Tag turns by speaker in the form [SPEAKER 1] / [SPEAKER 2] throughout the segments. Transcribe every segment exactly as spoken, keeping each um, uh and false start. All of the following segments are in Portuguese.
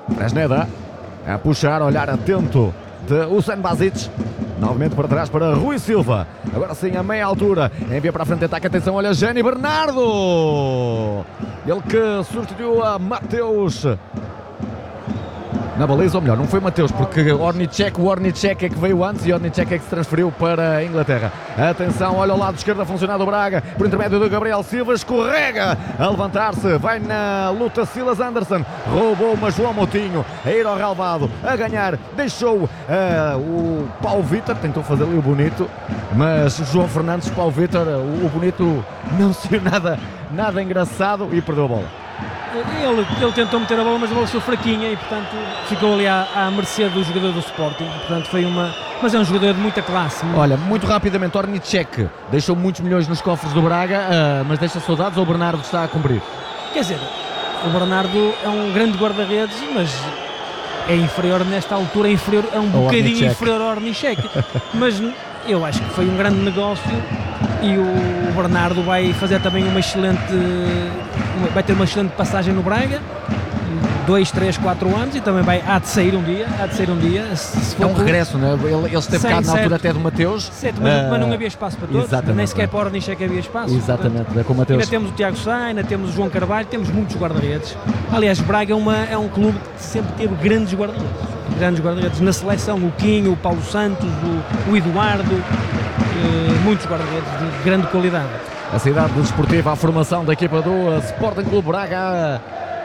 [SPEAKER 1] Fresneda a puxar, olhar atento de Usain Basic. Novamente para trás para Rui Silva. Agora sim a meia altura. Envia para a frente, ataque, atenção, olha Jani Bernardo. Ele que substituiu a Mateus na baliza, ou melhor, não foi Mateus, porque Ornicek, o Ornicek é que veio antes e Ornicek é que se transferiu para a Inglaterra. Atenção, olha o lado esquerdo a funcionar do Braga, por intermédio do Gabriel Silva, escorrega a levantar-se, vai na luta Silas Anderson, roubou uma João Moutinho, a ir ao relvado, a ganhar, deixou uh, o Paulo Vitor, tentou fazer ali o bonito, mas João Fernandes, Paulo Vitor, o, o bonito não saiu nada, nada engraçado e perdeu a bola.
[SPEAKER 2] Ele, ele tentou meter a bola, mas a bola saiu fraquinha e, portanto, ficou ali à, à mercê do jogador do Sporting. Portanto, foi uma... Mas é um jogador de muita classe.
[SPEAKER 1] Olha, muito rapidamente, Ornicek deixou muitos milhões nos cofres do Braga, uh, mas deixa saudades ou o Bernardo está a cumprir?
[SPEAKER 2] Quer dizer, o Bernardo é um grande guarda-redes, mas é inferior nesta altura, é, inferior, é um bocadinho inferior ao Ornicek. Mas eu acho que foi um grande negócio e o Bernardo vai fazer também uma excelente... vai ter uma excelente passagem no Braga, dois, três, quatro anos, e também vai, há de sair um dia, há de sair um dia. Se, se
[SPEAKER 1] é um regresso, né? Ele, ele esteve cá na altura até do Mateus.
[SPEAKER 2] Certo, mas, uh, mas não havia espaço para todos, nem sequer para o Ornicek havia espaço.
[SPEAKER 1] Exatamente, portanto, é com o Mateus.
[SPEAKER 2] Ainda temos o Tiago Sá, ainda temos o João Carvalho, temos muitos guarda-redes. Aliás, Braga é, uma, é um clube que sempre teve grandes guarda-redes. Grandes guarda-redes na seleção, o Quinho, o Paulo Santos, o, o Eduardo, uh, muitos guarda-redes de grande qualidade.
[SPEAKER 1] A cidade desportiva, a formação da equipa do Sporting Clube Braga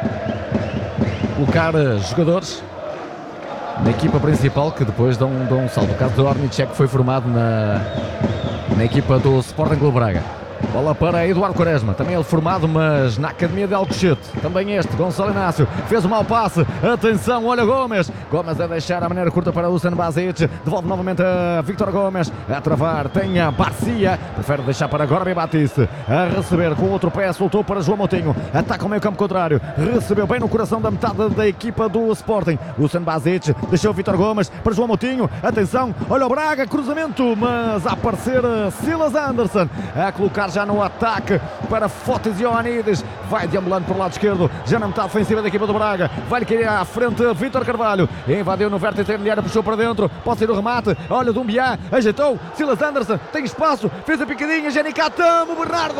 [SPEAKER 1] a colocar jogadores na equipa principal que depois dão, dão um salto. O caso do Ornicek foi formado na, na equipa do Sporting Clube Braga. Bola para Eduardo Quaresma, também ele formado, mas na Academia de Alcochete. Também este, Gonçalo Inácio, fez um mau passe. Atenção, olha Gomes. Gomes a deixar a maneira curta para Usain Basic. Devolve novamente a Víctor Gomes. A travar, tem a Barcia. Prefere deixar para Gorbi Batiste. A receber com o outro pé, soltou para João Moutinho. Ataca o meio campo contrário. Recebeu bem no coração da metade da equipa do Sporting. Usain Basic deixou o Víctor Gomes para João Moutinho. Atenção, olha o Braga, cruzamento. Mas a aparecer Silas Anderson. A colocar já no ataque para Fotis Ioannidis, vai deambulando para o lado esquerdo, já na metade ofensiva da equipa do Braga, vai-lhe querer à frente Vítor Carvalho, invadiu no vértice intermediário, puxou para dentro, pode ser o remate, olha Dumbiá, ajeitou, Silas Anderson, tem espaço, fez a picadinha, Jani Catamo, Bernardo,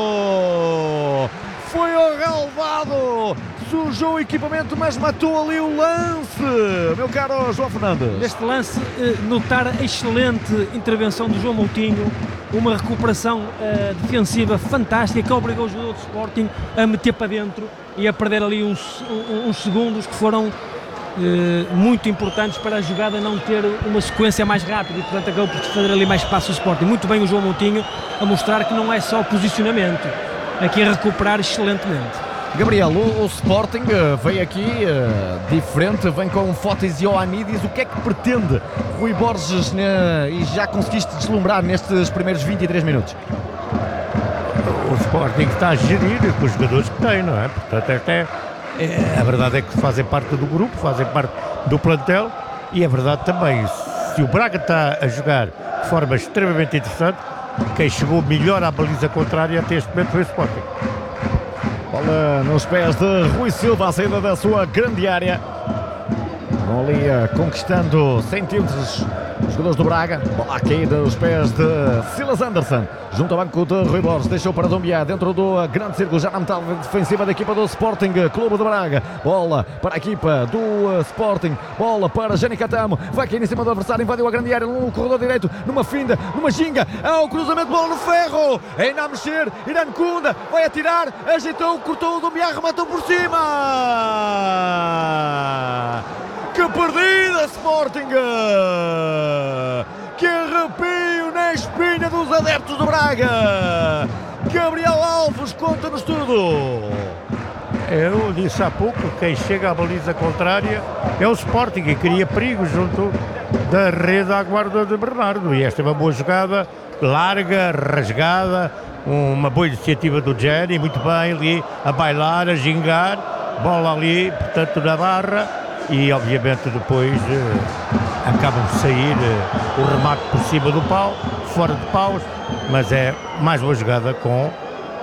[SPEAKER 1] foi ao relvado, sujou o equipamento, mas matou ali o lance, meu caro João Fernandes.
[SPEAKER 2] Neste lance, notar a excelente intervenção do João Moutinho, uma recuperação uh, defensiva fantástica que obrigou o jogador do Sporting a meter para dentro e a perder ali uns, uns segundos que foram uh, muito importantes para a jogada não ter uma sequência mais rápida e, portanto, acabou por fazer ali mais espaço o Sporting. Muito bem o João Moutinho a mostrar que não é só posicionamento, aqui a recuperar excelentemente.
[SPEAKER 1] Gabriel, o, o Sporting uh, veio aqui uh, diferente, vem com Fotis Ioannidis. O que é que pretende Rui Borges né, e já conseguiste deslumbrar nestes primeiros vinte e três minutos?
[SPEAKER 3] O Sporting está a gerir com os jogadores que tem, não é? Portanto, até, é, a verdade é que fazem parte do grupo, fazem parte do plantel e a verdade também, se o Braga está a jogar de forma extremamente interessante, quem chegou melhor à baliza contrária até este momento foi o Sporting.
[SPEAKER 1] Bola nos pés de Rui Silva, a saída da sua grande área. Vão ali uh, conquistando centímetros os jogadores do Braga. Bola a cair nos pés de Silas Anderson. Junto ao banco de Rui Borges. Deixou para Dumbiá dentro do uh, grande círculo. Já na metade defensiva da equipa do Sporting Clube de Braga. Bola para a equipa do uh, Sporting. Bola para Jani Catamo. Vai cair em cima do adversário. Invadiu a grande área no corredor direito. Numa finda, numa ginga. É o cruzamento, bola no ferro. Ainda a mexer. Irã Kunda vai atirar. Ajeitou, cortou o Dumbiá. Rematou por cima. Que perdida, Sporting! Que arrepio na espinha dos adeptos do Braga! Gabriel Alves, conta-nos tudo!
[SPEAKER 3] Eu disse há pouco, quem chega à baliza contrária é o Sporting e cria perigo junto da rede à guarda de Bernardo. E esta é uma boa jogada, larga, rasgada, uma boa iniciativa do Jani, muito bem ali, a bailar, a gingar, bola ali, portanto, na barra. E obviamente depois eh, acabam de sair eh, o remate por cima do pau, fora de paus, mas é mais uma jogada com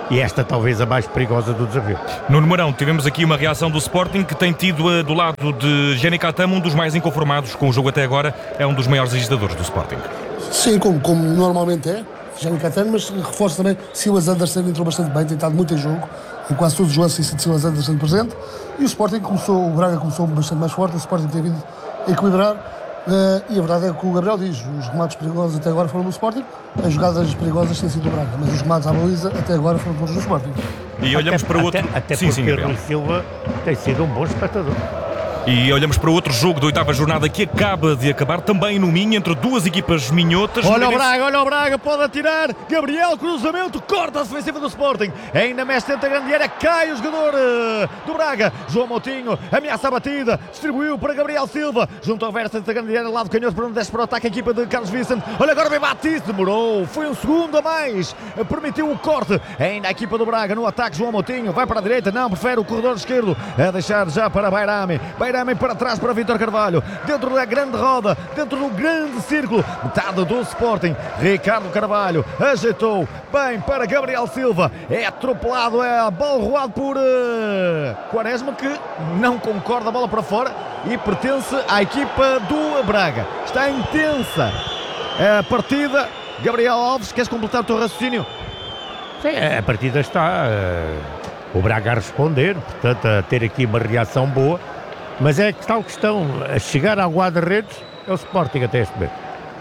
[SPEAKER 3] e esta talvez a mais perigosa do desafio.
[SPEAKER 4] No Numarão tivemos aqui uma reação do Sporting, que tem tido uh, do lado de Jenny Catamo um dos mais inconformados com o jogo até agora, é um dos maiores agitadores do Sporting.
[SPEAKER 5] Sim, como, como normalmente é, Jenny Catamo, mas reforço também, Silas Anderson entrou bastante bem, tem estado muito em jogo, em quase todos os jogos tem sido Silas Anderson presente, e o Sporting começou, o Braga começou bastante mais forte, o Sporting tem vindo a equilibrar, uh, e a verdade é que o Gabriel diz, os remates perigosos até agora foram do Sporting, as jogadas perigosas têm sido do Braga, mas os remates à baliza até agora foram todos do Sporting.
[SPEAKER 4] E olhamos
[SPEAKER 3] até,
[SPEAKER 4] para outro...
[SPEAKER 3] Até, até
[SPEAKER 4] sim,
[SPEAKER 3] porque
[SPEAKER 4] sim,
[SPEAKER 3] o Rui Silva tem sido um bom espectador.
[SPEAKER 4] E olhamos para outro jogo da oitava jornada que acaba de acabar também no Minho, entre duas equipas minhotas.
[SPEAKER 1] Olha o Braga, olha o Braga, pode atirar. Gabriel, cruzamento, corta a defensiva do Sporting. Ainda mexe dentro da grande área, cai o jogador uh, do Braga. João Moutinho, ameaça a batida, distribuiu para Gabriel Silva. Junto ao verso da grande área, lado canhoto, para onde desce para o ataque a equipa de Carlos Vicente. Olha agora bem Batiste, demorou, foi um segundo a mais. Permitiu o corte. Ainda a equipa do Braga no ataque, João Moutinho, vai para a direita, não, prefere o corredor esquerdo. A deixar já para Bairami. Bairami para trás para Vítor Carvalho, dentro da grande roda, dentro do grande círculo, metade do Sporting. Ricardo Carvalho ajeitou bem para Gabriel Silva, é atropelado, é a bola roada por uh, Quaresma, que não concorda, a bola para fora e pertence à equipa do Braga. Está intensa a partida. Gabriel Alves, queres completar o teu raciocínio?
[SPEAKER 3] Sim, a partida está uh, o Braga a responder, portanto a ter aqui uma reação boa. Mas é que tal questão, a chegar à guarda-redes é o Sporting até este momento.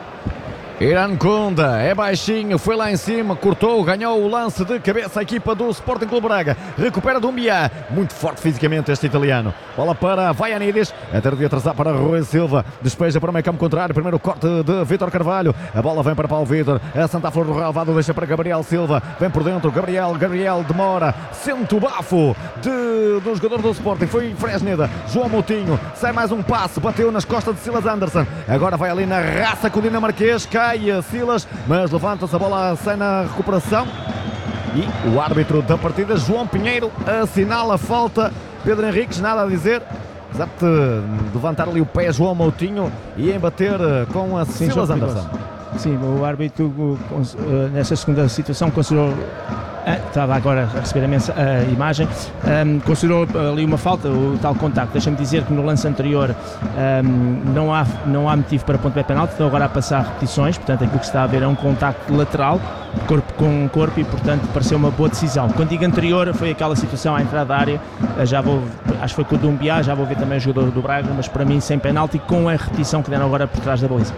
[SPEAKER 1] Irankunda é baixinho, foi lá em cima, cortou, ganhou o lance de cabeça a equipa do Sporting Clube Braga. Recupera Doumbia, muito forte fisicamente este italiano. Bola para Vaianides, até de atrasar para Rui Silva, despeja para o meio campo contrário, primeiro corte de Vítor Carvalho. A bola vem para Paulo Vítor, a Santa Flor do Relvado deixa para Gabriel Silva, vem por dentro, Gabriel, Gabriel demora, sente o bafo de, do jogador do Sporting, foi Fresneda. João Moutinho, sai mais um passe, bateu nas costas de Silas Anderson, agora vai ali na raça com o dinamarquês, cai a Silas, mas levanta-se a bola, sai na recuperação e o árbitro da partida, João Pinheiro, assinala a falta. Pedro Henriques, nada a dizer, apesar de levantar ali o pé João Moutinho e embater com a Sim, Silas Anderson.
[SPEAKER 6] Sim, o árbitro nessa segunda situação considerou, estava agora a receber a, mensa, a imagem, um, considerou ali uma falta, o tal contacto. Deixa-me dizer que no lance anterior um, não, há, não há motivo para pontapé penalti, estão agora a passar repetições, portanto aquilo que se está a ver é um contacto lateral, corpo com corpo, e portanto pareceu uma boa decisão. Quando digo anterior, foi aquela situação à entrada da área, já vou, acho que foi com o Doumbia, já vou ver também o jogador do Braga, mas para mim sem penalti, com a repetição que deram agora por trás da baliza.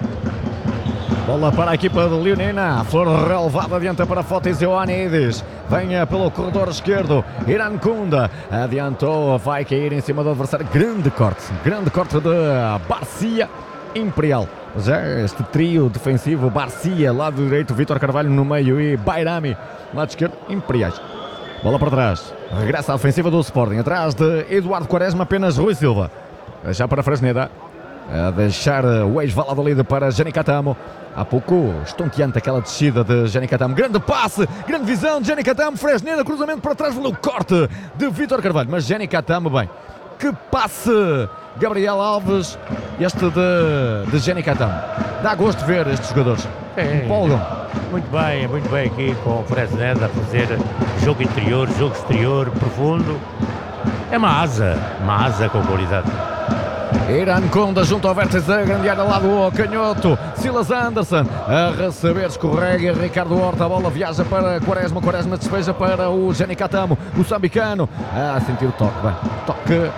[SPEAKER 1] Bola para a equipa de Leonina, Flor relevada, adianta para Fotis Ioannidis, venha pelo corredor esquerdo, Irankunda, adiantou, vai cair em cima do adversário, grande corte, grande corte de Barcia, Imperial. Já este trio defensivo, Barcia, lado direito, Vítor Carvalho no meio e Bairami, lado esquerdo, Imperiais. Bola para trás, regressa à ofensiva do Sporting, atrás de Eduardo Quaresma, apenas Rui Silva, já para Fresneda, a deixar o ex-valado ali para Jenny Catamo. Há pouco estonteante aquela descida de Jenny Catamo, grande passe, grande visão de Jenny Catamo, Fresneda, cruzamento para trás, no corte de Vítor Carvalho, mas Jenny Catamo, bem, que passe, Gabriel Alves, este de, de Jenny Catamo, dá gosto de ver estes jogadores,
[SPEAKER 3] é,
[SPEAKER 1] empolgam.
[SPEAKER 3] Muito bem, muito bem aqui com o Fresneda a fazer jogo interior, jogo exterior, profundo, é uma asa, uma asa com qualidade.
[SPEAKER 1] Irankunda junto ao vértice da grande área, lá do canhoto, Silas Anderson a receber, escorrega Ricardo Horta, a bola viaja para Quaresma, Quaresma despeja para o Jenny Catamo, o moçambicano, a sentir o toque, bem, toque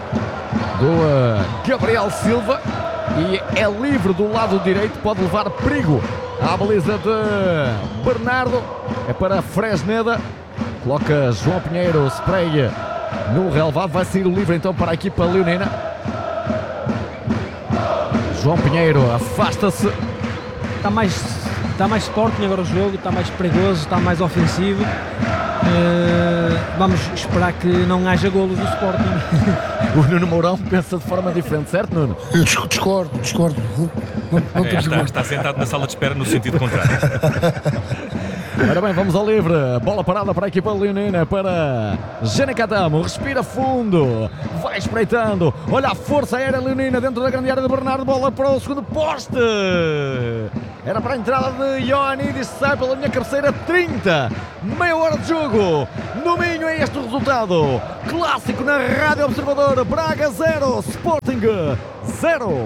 [SPEAKER 1] do uh, Gabriel Silva, e é livre do lado direito, pode levar perigo à baliza de Bernardo, é para Fresneda, coloca João Pinheiro, spray no relevado, vai sair livre então para a equipa leonina. João Pinheiro afasta-se.
[SPEAKER 2] Está mais, está mais Sporting agora o jogo, está mais perigoso, está mais ofensivo. Uh, vamos esperar que não haja golos do Sporting.
[SPEAKER 1] O Nuno Mourão pensa de forma diferente, certo, Nuno?
[SPEAKER 5] Eu discordo, discordo. Não, não
[SPEAKER 4] é, está, está sentado na sala de espera no sentido contrário.
[SPEAKER 1] Ora bem, vamos ao livre. Bola parada para a equipa leonina, para Jenica Tamo. Respira fundo. Vai espreitando. Olha a força aérea leonina dentro da grande área de Bernardo. Bola para o segundo poste. Era para a entrada de Ioannidis. Sai pela linha cabeceira. trinta. Meia hora de jogo. No Minho é este o resultado. Clássico na Rádio Observador. Braga zero. Sporting zero.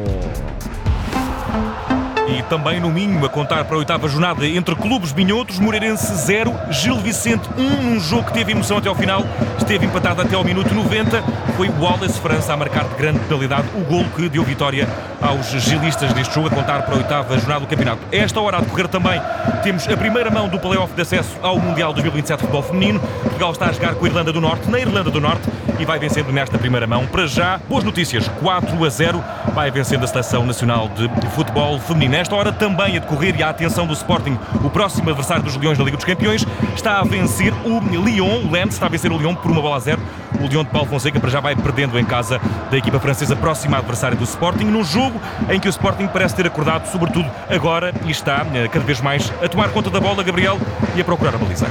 [SPEAKER 4] E também no Minho, a contar para a oitava jornada entre clubes minhotos, Moreirense zero, Gil Vicente um, num jogo que teve emoção até ao final, esteve empatado até ao minuto noventa, foi Wallace França a marcar de grande penalidade o golo que deu vitória aos gilistas neste jogo, a contar para a oitava jornada do campeonato. A esta hora a decorrer também temos a primeira mão do play-off de acesso ao Mundial dois mil e vinte e sete de Futebol Feminino. Portugal está a jogar com a Irlanda do Norte, na Irlanda do Norte, e vai vencendo nesta primeira mão. Para já, boas notícias, quatro a zero, vai vencendo a Seleção Nacional de Futebol Feminino. Nesta hora também a decorrer e a atenção do Sporting, o próximo adversário dos Leões da Liga dos Campeões, está a vencer o Lyon, o Lens está a vencer o Lyon por uma bola a zero. O Lyon de Paulo Fonseca para já vai perdendo em casa da equipa francesa, próxima adversária do Sporting, num jogo em que o Sporting parece ter acordado, sobretudo agora, e está cada vez mais a tomar conta da bola, Gabriel, e a procurar a baliza.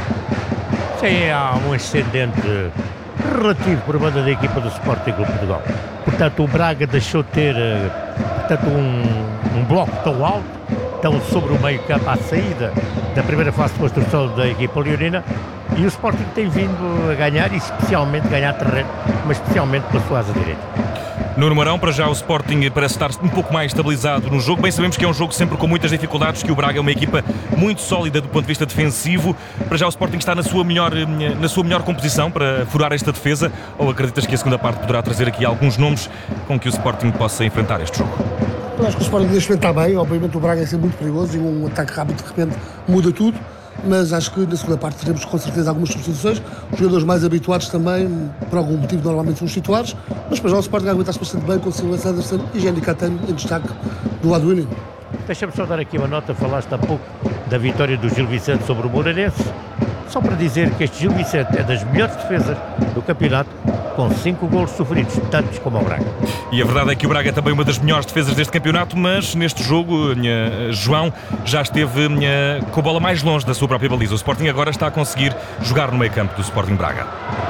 [SPEAKER 3] Sim, há um ascendente relativo por banda da equipa do Sporting Clube de Portugal. Portanto, o Braga deixou de ter portanto, um, um bloco tão alto, tão sobre o meio campo à saída da primeira fase de construção da equipa leonina, e o Sporting tem vindo a ganhar, e especialmente ganhar terreno, mas especialmente pela sua asa direita.
[SPEAKER 4] Nuno Mourão, para já o Sporting parece estar um pouco mais estabilizado no jogo. Bem sabemos que é um jogo sempre com muitas dificuldades, que o Braga é uma equipa muito sólida do ponto de vista defensivo. Para já o Sporting está na sua melhor, na sua melhor composição para furar esta defesa, ou acreditas que a segunda parte poderá trazer aqui alguns nomes com que o Sporting possa enfrentar este jogo?
[SPEAKER 5] Eu acho que o Sporting neste momento está bem, obviamente o Braga é sempre muito perigoso e um ataque rápido de repente muda tudo, mas acho que na segunda parte teremos com certeza algumas substituições, os jogadores mais habituados também, por algum motivo normalmente são os titulares, mas para já o Sporting aguenta-se bastante bem com o Silas Anderson e Jenica Tamo em destaque do lado do Inês.
[SPEAKER 3] Deixa-me só dar aqui uma nota, falaste há pouco da vitória do Gil Vicente sobre o Moreirense, só para dizer que este Gil Vicente é das melhores defesas do campeonato, com cinco golos sofridos, tantos como o Braga.
[SPEAKER 4] E a verdade é que o Braga é também uma das melhores defesas deste campeonato, mas neste jogo, nha, João já esteve nha, com a bola mais longe da sua própria baliza. O Sporting agora está a conseguir jogar no meio campo do Sporting Braga.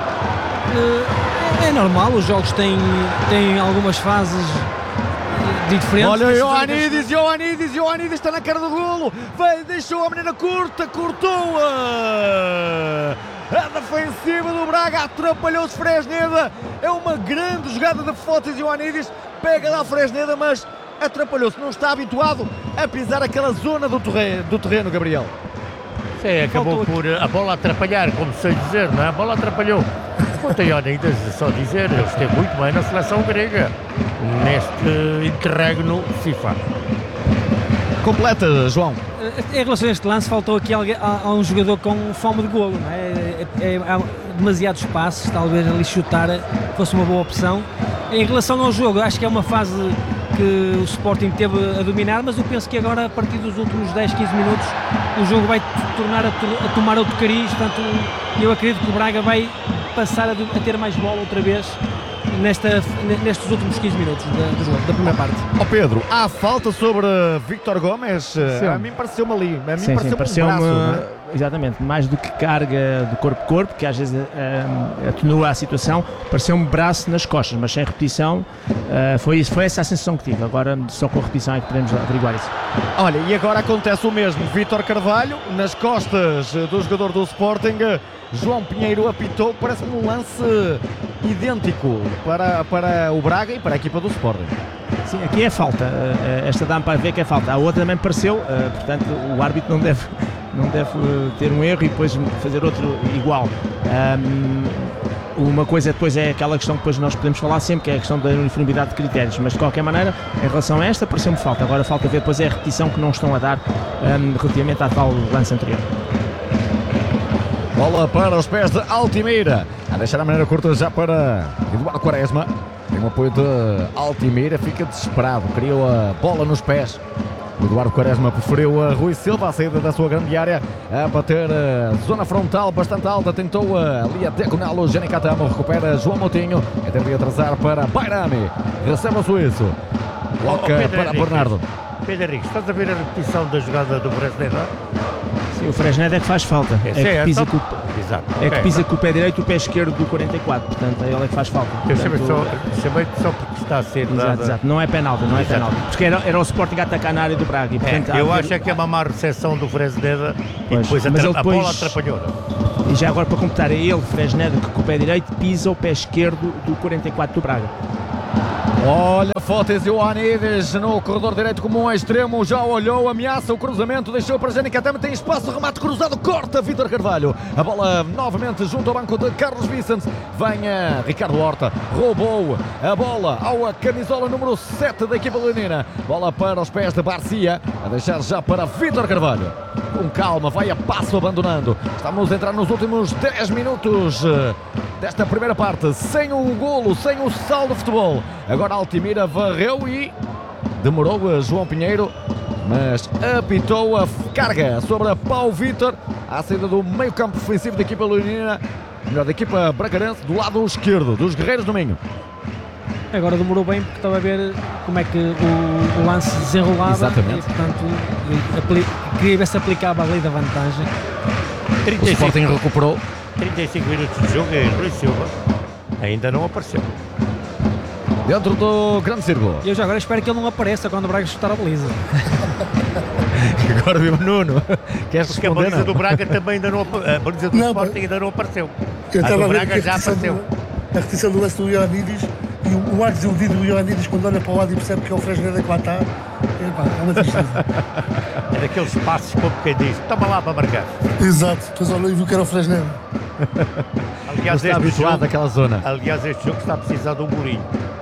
[SPEAKER 2] É, é normal, os jogos têm, têm algumas fases diferentes.
[SPEAKER 1] Olha, Ioannidis, Ioannidis, Ioannidis está na cara do golo, vai, deixou a menina curta, cortou-a. A defensiva do Braga atrapalhou-se Fresneda. É uma grande jogada de Fotis e Ioannidis. Pega lá Fresneda, mas atrapalhou-se. Não está habituado a pisar aquela zona do terreno, do terreno Gabriel.
[SPEAKER 3] Sim, acabou por a bola atrapalhar, como sei dizer, não é? A bola atrapalhou. Quanto a Ioannidis, só dizer, ele esteve muito bem na seleção grega, neste interregno FIFA.
[SPEAKER 1] Completa, João.
[SPEAKER 2] Em relação a este lance, faltou aqui alguém, há, há um jogador com fome de golo, não é? É, é, há demasiados passos, talvez ali chutar fosse uma boa opção. Em relação ao jogo, acho que é uma fase que o Sporting teve a dominar, mas eu penso que agora, a partir dos últimos dez, quinze minutos, o jogo vai tornar a, a tomar outro cariz, portanto, eu acredito que o Braga vai passar a, a ter mais bola outra vez Nesta, nestes últimos quinze minutos da, do jogo, da primeira parte.
[SPEAKER 1] Ó oh Pedro, há falta sobre Víctor Gomes? Sim. A mim pareceu-me ali, a mim
[SPEAKER 6] sim,
[SPEAKER 1] pareceu-me
[SPEAKER 6] sim, pareceu
[SPEAKER 1] um braço, não é?
[SPEAKER 6] Exatamente, mais do que carga do corpo a corpo, que às vezes um, atenua a situação, pareceu-me braço nas costas, mas sem repetição, uh, foi, isso, foi essa a sensação que tive. Agora só com a repetição é que podemos averiguar isso.
[SPEAKER 1] Olha, e agora acontece o mesmo, Vítor Carvalho nas costas do jogador do Sporting. João Pinheiro apitou, parece-me um lance idêntico para, para o Braga e para a equipa do Sporting.
[SPEAKER 6] Sim, aqui é falta, esta dá para ver que é falta, a outra também pareceu, portanto o árbitro não deve, não deve ter um erro e depois fazer outro igual. Uma coisa depois é aquela questão que depois nós podemos falar sempre, que é a questão da uniformidade de critérios, mas de qualquer maneira, em relação a esta, pareceu-me falta. Agora falta ver depois é a repetição que não estão a dar relativamente à tal lance anterior.
[SPEAKER 1] Bola para os pés de Altimira, a deixar a maneira curta já para Eduardo Quaresma. Tem um apoio de Altimira, fica desesperado, criou a bola nos pés. O Eduardo Quaresma preferiu a Rui Silva, a saída da sua grande área, a bater a zona frontal bastante alta, tentou ali a diagonal. Jenica Tamo recupera João Moutinho, é tempo de atrasar para Bairami, recebe o suíço, coloca oh, para
[SPEAKER 3] Henrique,
[SPEAKER 1] Bernardo.
[SPEAKER 3] Pedro Henrique, estás a ver a repetição da jogada do Fresneda?
[SPEAKER 6] Sim, o Fresneda é que faz falta.
[SPEAKER 3] É
[SPEAKER 6] É, que
[SPEAKER 3] certo.
[SPEAKER 6] pisa com,
[SPEAKER 3] Exato.
[SPEAKER 6] é que
[SPEAKER 3] Ok.
[SPEAKER 6] pisa com o pé direito o pé esquerdo do quarenta e quatro, portanto é ele é que faz falta.
[SPEAKER 3] Eu chamei
[SPEAKER 6] Portanto,
[SPEAKER 3] só, chamei só porque está a ser
[SPEAKER 6] Exato,
[SPEAKER 3] dada.
[SPEAKER 6] exato. Não é penalti, não é
[SPEAKER 3] Exato.
[SPEAKER 6] penalti. Porque era, era o Sporting a atacar na área do Braga. E, portanto,
[SPEAKER 3] É,
[SPEAKER 6] há
[SPEAKER 3] eu
[SPEAKER 6] de
[SPEAKER 3] acho
[SPEAKER 6] ver-
[SPEAKER 3] é que é uma má recepção do Fresneda e
[SPEAKER 6] Pois,
[SPEAKER 3] depois,
[SPEAKER 6] mas
[SPEAKER 3] atra-
[SPEAKER 6] ele
[SPEAKER 3] a bola
[SPEAKER 6] depois-
[SPEAKER 3] atrapalhou.
[SPEAKER 6] E já agora para completar, é ele, Fresneda, que com o pé direito pisa o pé esquerdo do quarenta e quatro do Braga.
[SPEAKER 1] Olha, Fotes Ioannidis no corredor direito como um extremo, já olhou, ameaça o cruzamento, deixou para Jenica, também tem espaço, remate cruzado, corta Vítor Carvalho. A bola novamente junto ao banco de Carlos Vicente, vem a Ricardo Horta, roubou a bola ao camisola número sete da equipa leonina. Bola para os pés de Barcia, a deixar já para Vítor Carvalho. Com calma, vai a passo abandonando. Estamos a entrar nos últimos dez minutos eh, desta primeira parte, sem o golo, sem o saldo de futebol. Agora Altimira varreu e demorou a João Pinheiro, mas apitou a carga sobre a Pau Vítor à saída do meio campo ofensivo da equipa leonina, melhor da equipa bracarense, do lado esquerdo dos Guerreiros do Minho.
[SPEAKER 2] Agora demorou bem porque estava a ver como é que o, o lance se desenrolava.
[SPEAKER 1] Exatamente.
[SPEAKER 2] E, portanto, apli- queria ver se aplicava a lei da vantagem.
[SPEAKER 1] O
[SPEAKER 3] trinta e cinco,
[SPEAKER 1] Sporting recuperou.
[SPEAKER 3] trinta e cinco minutos de jogo e Rui Silva ainda não apareceu.
[SPEAKER 1] Dentro do grande círculo.
[SPEAKER 2] E eu já agora espero que ele não apareça quando o Braga chutar a baliza.
[SPEAKER 1] Agora viu o Nuno. Queres
[SPEAKER 3] Porque a
[SPEAKER 1] responder?
[SPEAKER 3] baliza
[SPEAKER 1] não?
[SPEAKER 3] do Braga também ainda não apareceu. A baliza do
[SPEAKER 5] Não,
[SPEAKER 3] Sporting ainda não apareceu.
[SPEAKER 5] Eu
[SPEAKER 3] A
[SPEAKER 5] estava
[SPEAKER 3] do
[SPEAKER 5] a ver
[SPEAKER 3] Braga
[SPEAKER 5] aqui
[SPEAKER 3] já
[SPEAKER 5] a repetição
[SPEAKER 3] apareceu.
[SPEAKER 5] do, a repetição do lance do Ioannidis e o, o ar desiludido do Ioannidis quando olha para o lado e percebe que é o Fresneda que lá está. Epá, é uma tristeza.
[SPEAKER 3] É daqueles passos como quem diz, toma lá para marcar.
[SPEAKER 5] Exato, depois olhou e viu que era o Fresneda.
[SPEAKER 3] Aliás,
[SPEAKER 1] Está
[SPEAKER 3] este
[SPEAKER 1] habituado
[SPEAKER 3] jogo,
[SPEAKER 1] àquela zona.
[SPEAKER 3] aliás, este jogo está a precisar de um murinho.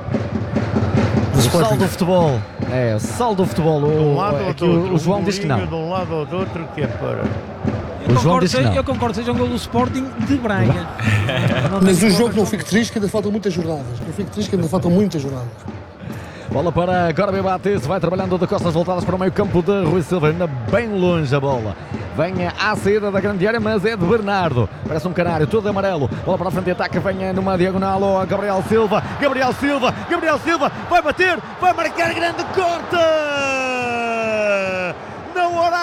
[SPEAKER 1] O saldo do futebol. É, o saldo do futebol.
[SPEAKER 3] De um
[SPEAKER 1] O,
[SPEAKER 3] lado ou
[SPEAKER 1] aqui
[SPEAKER 3] do
[SPEAKER 1] o,
[SPEAKER 3] outro.
[SPEAKER 1] o João
[SPEAKER 3] um
[SPEAKER 1] diz que
[SPEAKER 3] murinho
[SPEAKER 1] não.
[SPEAKER 3] de um lado ou do outro que é para...
[SPEAKER 2] Eu
[SPEAKER 1] O João
[SPEAKER 2] concordo,
[SPEAKER 1] disse que
[SPEAKER 2] se-
[SPEAKER 1] não.
[SPEAKER 2] eu concordo, seja um gol do Sporting de Braga. Não
[SPEAKER 5] Mas
[SPEAKER 2] tenho
[SPEAKER 5] o jogo não
[SPEAKER 2] contra-
[SPEAKER 5] fique triste que ainda faltam muitas jornadas. Não fique triste que ainda faltam muitas jornadas.
[SPEAKER 1] Bola para Gorbi Batista, vai trabalhando de costas voltadas para o meio campo de Rui Silva, ainda bem longe a bola. Vem à saída da grande área, mas é de Bernardo. Parece um canário, todo amarelo. Bola para a frente de ataque, vem numa diagonal ao Gabriel Silva. Gabriel Silva, Gabriel Silva, vai bater, vai marcar grande corte! Na hora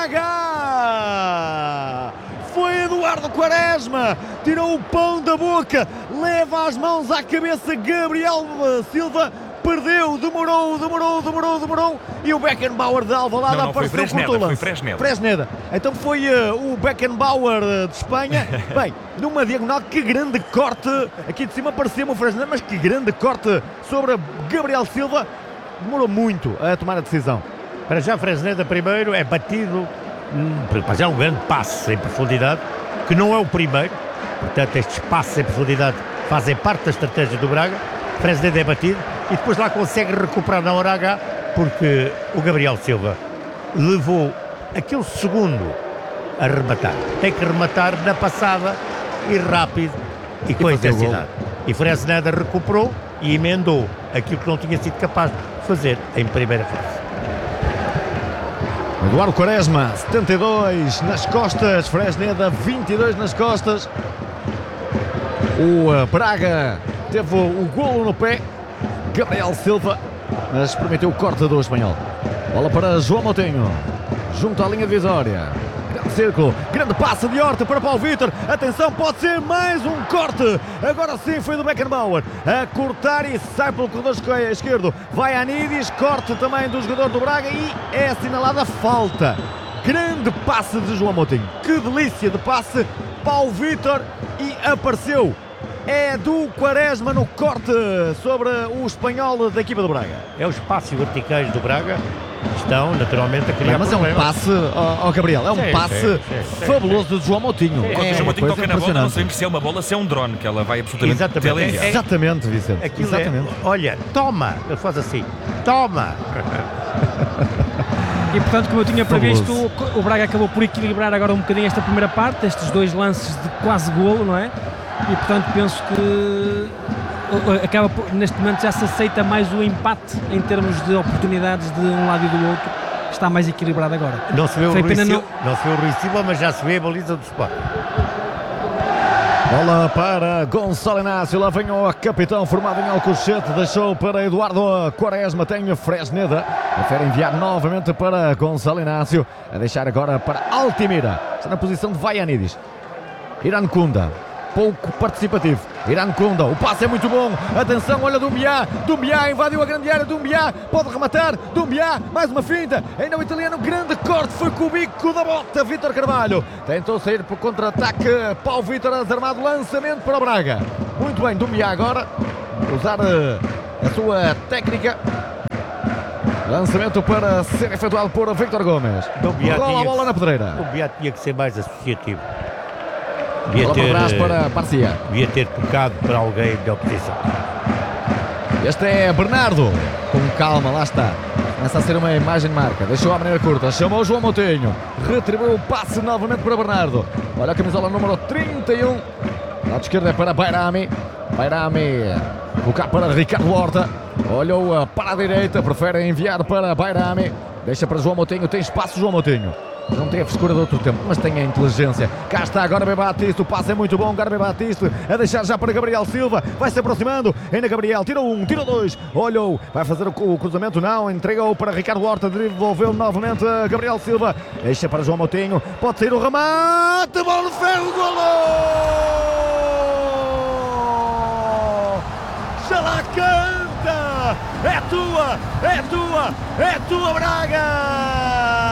[SPEAKER 1] H! Foi Eduardo Quaresma, tirou o pão da boca, leva as mãos à cabeça Gabriel Silva. Perdeu, demorou, demorou, demorou, demorou e o Beckenbauer de Alvalade
[SPEAKER 4] Não, não, foi
[SPEAKER 1] apareceu
[SPEAKER 4] Fresneda,
[SPEAKER 1] com o lance.
[SPEAKER 4] foi Fresneda.
[SPEAKER 1] Fresneda. Então foi uh, o Beckenbauer uh, de Espanha. Bem, numa diagonal, que grande corte. Aqui de cima parecia-me o Fresneda, mas que grande corte sobre Gabriel Silva. Demorou muito a tomar a decisão.
[SPEAKER 3] Para já, Fresneda primeiro é batido, hum, para já é um grande passe em profundidade, que não é o primeiro, portanto estes passes em profundidade fazem parte da estratégia do Braga. Fresneda é batido e depois lá consegue recuperar na hora H, porque o Gabriel Silva levou aquele segundo a rematar. Tem que rematar na passada e rápido e com
[SPEAKER 1] fazer o
[SPEAKER 3] intensidade. E Fresneda recuperou e emendou aquilo que não tinha sido capaz de fazer em primeira fase.
[SPEAKER 1] Eduardo Quaresma, setenta e dois nas costas, Fresneda, vinte e dois nas costas. O uh, Braga teve o golo no pé, Gabriel Silva, mas permitiu o corte do espanhol. Bola para João Moutinho, junto à linha divisória. Grande círculo, grande passe de Horta para Paulo Vítor. Atenção, pode ser mais um corte. Agora sim foi do Beckenbauer a cortar e sai pelo corredor esquerdo. Vai a Nidis, corte também do jogador do Braga e é assinalada a falta. Grande passe de João Moutinho. Que delícia de passe. Paulo Vítor e apareceu. É do Quaresma no corte sobre o espanhol da equipa do Braga.
[SPEAKER 3] É os passos verticais do Braga que estão naturalmente a criar
[SPEAKER 1] Bem, mas é um
[SPEAKER 3] problemas.
[SPEAKER 1] passe, ó ó, Gabriel, é um
[SPEAKER 3] Sim,
[SPEAKER 1] passe
[SPEAKER 3] sim, sim, sim,
[SPEAKER 1] fabuloso de João Moutinho.
[SPEAKER 3] Sim.
[SPEAKER 4] Quando
[SPEAKER 1] É
[SPEAKER 4] o João
[SPEAKER 1] uma
[SPEAKER 4] Moutinho
[SPEAKER 1] coisa
[SPEAKER 4] toca na bola, não
[SPEAKER 1] impressionante.
[SPEAKER 4] sabemos se é uma bola, se é um drone, que ela vai absolutamente
[SPEAKER 3] Exatamente.
[SPEAKER 4] teleenviar.
[SPEAKER 3] É-
[SPEAKER 1] Exatamente, Vicente.
[SPEAKER 3] Aquilo
[SPEAKER 1] Exatamente.
[SPEAKER 3] é, olha, toma, ele faz assim, toma.
[SPEAKER 2] E portanto, como eu tinha
[SPEAKER 1] Fabuloso.
[SPEAKER 2] previsto, o Braga acabou por equilibrar agora um bocadinho esta primeira parte, estes dois lances de quase golo, não é? E portanto penso que uh, acaba por, neste momento já se aceita mais o empate em termos de oportunidades de um lado e do outro. Está mais equilibrado agora.
[SPEAKER 3] Não se vê o
[SPEAKER 2] Foi
[SPEAKER 3] Rui
[SPEAKER 2] pena
[SPEAKER 3] Silva, não se vê o Rui Silva, mas já se vê a baliza do Sport.
[SPEAKER 1] Bola para Gonçalo Inácio, lá vem o capitão formado em Alcochete, deixou para Eduardo Quaresma, tem Fresneda, prefere enviar novamente para Gonçalo Inácio, a deixar agora para Altimira, está na posição de Vaianidis. Irankunda, pouco participativo. Irankunda, o passe é muito bom. Atenção, olha Dumbiá. Dumbiá invadiu a grande área. Dumbiá pode rematar. Dumbiá, mais uma finta. Ainda o italiano, grande corte. Foi com o bico da bota. Vítor Carvalho tentou sair para o contra-ataque. Paulo Vítor desarmado. Lançamento para o Braga. Muito bem, Dumbiá agora usar a sua técnica. Lançamento para ser efetuado por Vítor Gomes. Rola a bola na pedreira.
[SPEAKER 3] Dumbiá tinha que ser mais associativo.
[SPEAKER 1] Bola para trás para Parcia.
[SPEAKER 3] Devia ter tocado para alguém da oposição.
[SPEAKER 1] Este é Bernardo. Com calma, lá está. Começa a ser uma imagem de marca. Deixou a maneira curta. Chamou o João Moutinho. Retribuiu o passe novamente para Bernardo. Olha a camisola número trinta e um. Lado esquerdo é para Bairami. Bairami. Colocar para Ricardo Horta. Olhou para a direita. Prefere enviar para Bairami. Deixa para João Moutinho. Tem espaço João Moutinho. Não tem a frescura de outro tempo, mas tem a inteligência. Cá está agora Garbi Batista, o passe é muito bom. Garbi Batista a deixar já para Gabriel Silva. Vai se aproximando, ainda Gabriel, tira um, tira dois. Olhou, vai fazer o cruzamento, não. Entregou para Ricardo Horta, devolveu novamente a Gabriel Silva. Deixa para João Moutinho, pode sair o remate. Bola de ferro, golo! Já lá canta! É tua, é tua, é tua Braga!